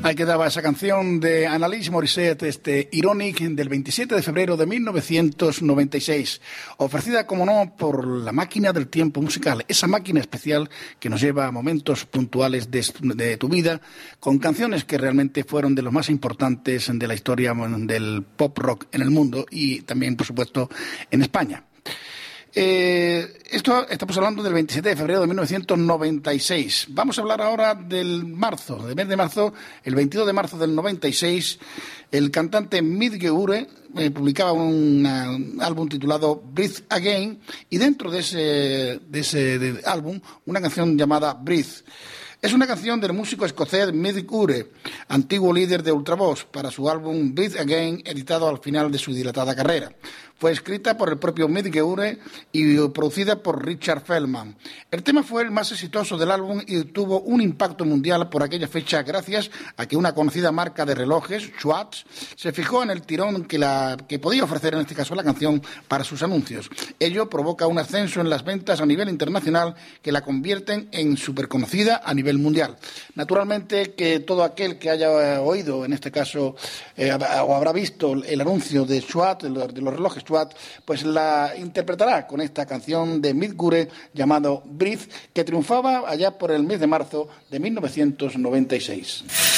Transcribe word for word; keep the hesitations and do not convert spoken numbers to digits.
Ahí quedaba esa canción de Annalise Morissette, este Ironic, del veintisiete de febrero de mil novecientos noventa y seis, ofrecida, como no, por la máquina del tiempo musical, esa máquina especial que nos lleva a momentos puntuales de, de tu vida, con canciones que realmente fueron de los más importantes de la historia del pop rock en el mundo y también, por supuesto, en España. Eh, esto estamos hablando del veintisiete de febrero de mil novecientos noventa y seis. Vamos a hablar ahora del marzo, del mes de marzo. El veintidós de marzo del noventa y seis, el cantante Midge Ure eh, publicaba un uh, álbum titulado Breathe Again, y dentro de ese, de ese de álbum una canción llamada Breathe. Es una canción del músico escocés Midge Ure, antiguo líder de Ultravox, para su álbum Breathe Again, editado al final de su dilatada carrera. Fue escrita por el propio Midge Ure y producida por Richard Feldman. El tema fue el más exitoso del álbum y tuvo un impacto mundial por aquella fecha gracias a que una conocida marca de relojes, Swatch, se fijó en el tirón que, la, que podía ofrecer en este caso la canción para sus anuncios. Ello provoca un ascenso en las ventas a nivel internacional que la convierten en superconocida a nivel mundial. Naturalmente que todo aquel que haya oído, en este caso, eh, o habrá visto el anuncio de Swatch, de los, de los relojes Swatch, pues la interpretará con esta canción de Midge Ure llamado Breathe, que triunfaba allá por el mes de marzo de mil novecientos noventa y seis.